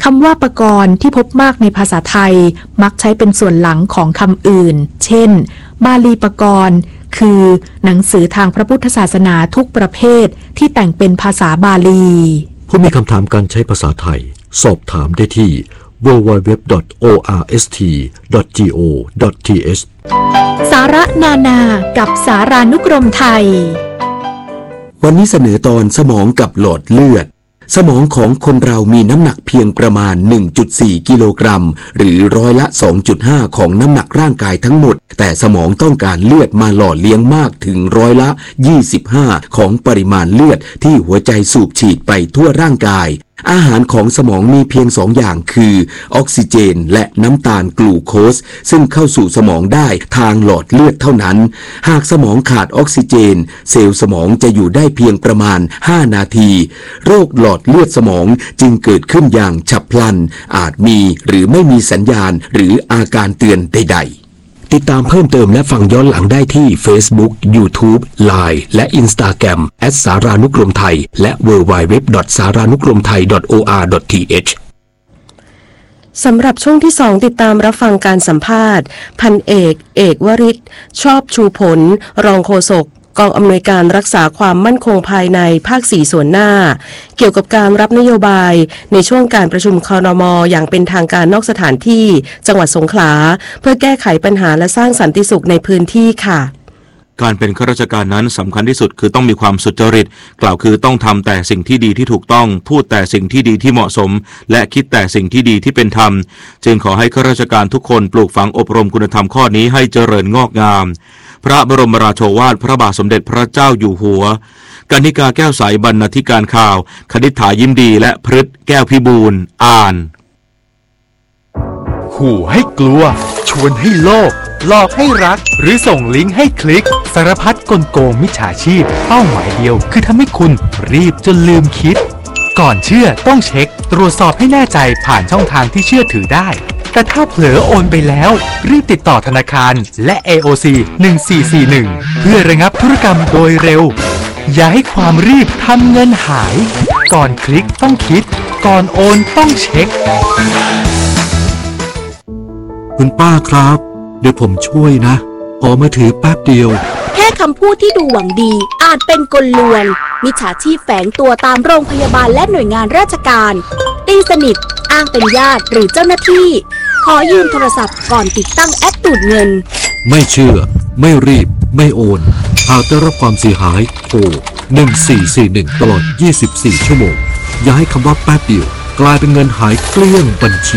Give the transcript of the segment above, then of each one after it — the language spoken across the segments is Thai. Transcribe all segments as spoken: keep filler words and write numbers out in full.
คำว่าปกรณ์ที่พบมากในภาษาไทยมักใช้เป็นส่วนหลังของคำอื่นเช่นบาลีปกรณ์คือหนังสือทางพระพุทธศาสนาทุกประเภทที่แต่งเป็นภาษาบาลีผู้มีคำถามการใช้ภาษาไทยสอบถามได้ที่ ดับเบิลยู ดับเบิลยู ดับเบิลยู ดอท โอ อาร์ เอส ที ดอท จี โอ ดอท ที เอชสาระนานากับสารานุกรมไทยวันนี้เสนอตอนสมองกับหลอดเลือดสมองของคนเรามีน้ำหนักเพียงประมาณ หนึ่งจุดสี่ กิโลกรัมหรือร้อยละ สองจุดห้า ของน้ำหนักร่างกายทั้งหมดแต่สมองต้องการเลือดมาหล่อเลี้ยงมากถึงร้อยละ ยี่สิบห้า ของปริมาณเลือดที่หัวใจสูบฉีดไปทั่วร่างกายอาหารของสมองมีเพียงสองอย่างคือออกซิเจนและน้ำตาลกลูโคสซึ่งเข้าสู่สมองได้ทางหลอดเลือดเท่านั้นหากสมองขาดออกซิเจนเซลล์สมองจะอยู่ได้เพียงประมาณห้านาทีโรคหลอดเลือดสมองจึงเกิดขึ้นอย่างฉับพลันอาจมีหรือไม่มีสัญญาณหรืออาการเตือนใดๆติดตามเพิ่มเติมและฟังย้อนหลังได้ที่ Facebook, YouTube, ไลน์ และ Instagram แอท สารานุกรมไทยและ ดับเบิลยู ดับเบิลยู ดับเบิลยู ดอท สารานุกรมไทย ดอท โอ อาร์ ดอท ที เอชสำหรับช่วงที่สองติดตามรับฟังการสัมภาษณ์พันเอกเอกวริศชอบชูผลรองโฆษกกองอำนวยการรักษาความมั่นคงภายในภาคสี่ส่วนหน้าเกี่ยวกับการรับนโยบายในช่วงการประชุมครม.อย่างเป็นทางการนอกสถานที่จังหวัดสงขลาเพื่อแก้ไขปัญหาและสร้างสันติสุขในพื้นที่ค่ะการเป็นข้าราชการนั้นสำคัญที่สุดคือต้องมีความสุจริตกล่าวคือต้องทำแต่สิ่งที่ดีที่ถูกต้องพูดแต่สิ่งที่ดีที่เหมาะสมและคิดแต่สิ่งที่ดีที่เป็นธรรมจึงขอให้ข้าราชการทุกคนปลูกฝังอบรมคุณธรรมข้อนี้ให้เจริญงอกงามพระบรมราโชวาทพระบาทสมเด็จพระเจ้าอยู่หัวกนิกาแก้วใสบรรณาธิการข่าวคณิษฐายิ้มดีและพฤทธิ์แก้วพิบูลอ่านขู่ให้กลัวชวนให้โลภหลอกให้รักหรือส่งลิงก์ให้คลิกสารพัดกลโกงมิจฉาชีพเป้าหมายเดียวคือทำให้คุณรีบจนลืมคิดก่อนเชื่อต้องเช็คตรวจสอบให้แน่ใจผ่านช่องทางที่เชื่อถือได้แต่ถ้าเผลอโอนไปแล้วรีบติดต่อธนาคารและ เอ โอ ซี หนึ่งสี่สี่หนึ่งเพื่อระงับธุรกรรมโดยเร็วอย่าให้ความรีบทำเงินหายก่อนคลิกต้องคิดก่อนโอนต้องเช็คคุณป้าครับเดี๋ยวผมช่วยนะขอมือถือแป๊บเดียวแค่คำพูดที่ดูหวังดีอาจเป็นกลลวงมิจฉาชีพแฝงตัวตามโรงพยาบาลและหน่วยงานราชการตีสนิทอ้างเป็นญาติหรือเจ้าหน้าที่ขอยืมโทรศัพท์ก่อนติดตั้งแอปดูดเงินไม่เชื่อไม่รีบไม่โอนหากได้รับความเสียหายโทรหนึ่งสี่สี่หนึ่งตลอดยี่สิบสี่ชั่วโมงอย่าให้คำว่าแป๊บเดียวกลายเป็นเงินหายเกลี้ยงบัญชี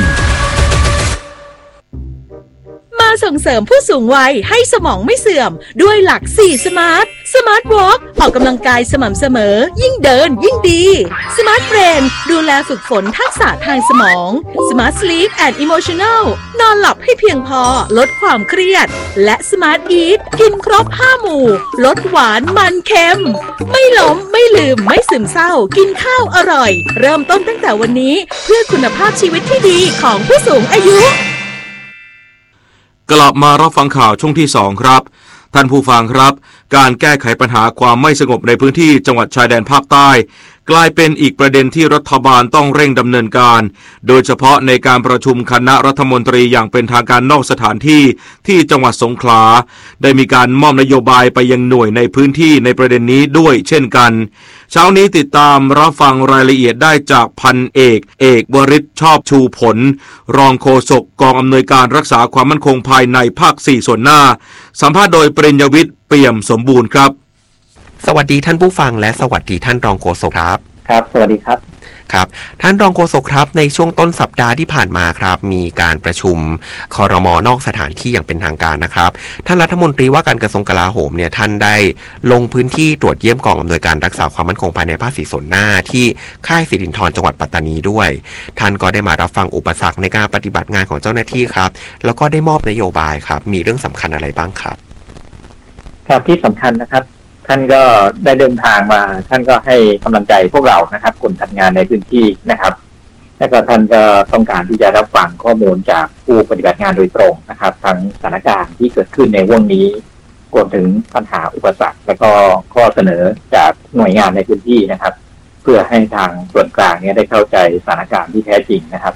ส่งเสริมผู้สูงวัยให้สมองไม่เสื่อมด้วยหลักสี่สมาร์ทสมาร์ทวอล์กออกกำลังกายสม่ำเสมอยิ่งเดินยิ่งดีสมาร์ทเบรนดูแลฝึกฝนทักษะทางสมองสมาร์ทสลีปแอนด์อิโมชันแนลนอนหลับให้เพียงพอลดความเครียดและสมาร์ทอีทกินครบห้าหมู่ลดหวานมันเค็มไม่ล้มไม่ลืมไม่ซึมเศร้ากินข้าวอร่อยเริ่มต้นตั้งแต่วันนี้เพื่อคุณภาพชีวิตที่ดีของผู้สูงอายุกลับมารับฟังข่าวช่วงที่สองครับท่านผู้ฟังครับการแก้ไขปัญหาความไม่สงบในพื้นที่จังหวัดชายแดนภาคใต้กลายเป็นอีกประเด็นที่รัฐบาลต้องเร่งดำเนินการโดยเฉพาะในการประชุมคณะรัฐมนตรีอย่างเป็นทางการนอกสถานที่ที่จังหวัดสงขลาได้มีการมอบนโยบายไปยังหน่วยในพื้นที่ในประเด็นนี้ด้วยเช่นกันเช้านี้ติดตามรับฟังรายละเอียดได้จากพันเอกเอกวริศชอบชูผลรองโฆษกกองอำนวยการรักษาความมั่นคงภายในภาคสี่ส่วนหน้าสัมภาษณ์โดยปริญญวิทย์เปี่ยมสมบูรณ์ครับสวัสดีท่านผู้ฟังและสวัสดีท่านรองโฆษกครับครับสวัสดีครับครับท่านรองโฆษกครับในช่วงต้นสัปดาห์ที่ผ่านมาครับมีการประชุมครม.นอกสถานที่อย่างเป็นทางการนะครับท่านรัฐมนตรีว่าการกระทรวงกลาโหมเนี่ยท่านได้ลงพื้นที่ตรวจเยี่ยมกองอำนวยการรักษาความมั่นคงภายในภาคสี่ส่วนหน้าที่ค่ายสิรินธรจังหวัดปัตตานีด้วยท่านก็ได้มารับฟังอุปสรรคในการปฏิบัติงานของเจ้าหน้าที่ครับแล้วก็ได้มอบนโยบายครับมีเรื่องสำคัญอะไรบ้างครับครับที่สำคัญนะครับท่านก็ได้เดินทางมาท่านก็ให้กำลังใจพวกเรานะครับคนทำงานในพื้นที่นะครับและก็ท่านก็ต้องการที่จะรับฟังข้อมูลจากผู้ปฏิบัติงานโดยตรงนะครับทั้งสถานการณ์ที่เกิดขึ้นในวงนี้รวมถึงปัญหาอุปสรรคและก็ข้อเสนอจากหน่วยงานในพื้นที่นะครับเพื่อให้ทางส่วนกลางเนี่ยได้เข้าใจสถานการณ์ที่แท้จริงนะครับ